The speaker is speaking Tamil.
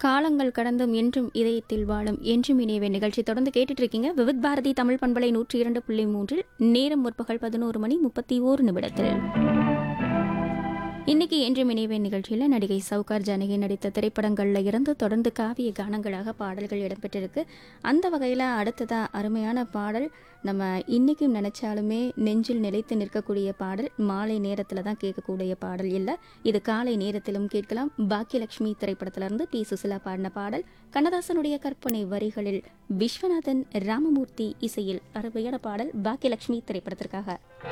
காலங்கள் கடந்தும் என்றும் இதயத்தில் வாழும் என்றும் இணைவே நிகழ்ச்சி தொடர்ந்து கேட்டுட்டு இருக்கீங்க. விவித் பாரதி தமிழ் பண்பலை 102.3 நேரம் முற்பகல் 11:31 இன்னைக்கு என்றும் இணைவே நிகழ்ச்சியில் நடிகை சவுகார் ஜானகி நடித்த திரைப்படங்களில் இருந்து தொடர்ந்து காவிய கானங்களாக பாடல்கள் இடம்பெற்றிருக்கு. அந்த வகையில் அடுத்ததாக அருமையான பாடல் நம்ம இன்றைக்கும் நினச்சாலுமே நெஞ்சில் நிலைத்து நிற்கக்கூடிய பாடல். மாலை நேரத்தில் தான் கேட்கக்கூடிய பாடல் இல்லை, இது காலை நேரத்திலும் கேட்கலாம். பாக்கியலட்சுமி திரைப்படத்திலிருந்து பி சுசிலா பாடின பாடல். கண்ணதாசனுடைய கற்பனை வரிகளில் விஸ்வநாதன் ராமமூர்த்தி இசையில் அருமையான பாடல் பாக்கியலட்சுமி திரைப்படத்திற்காக.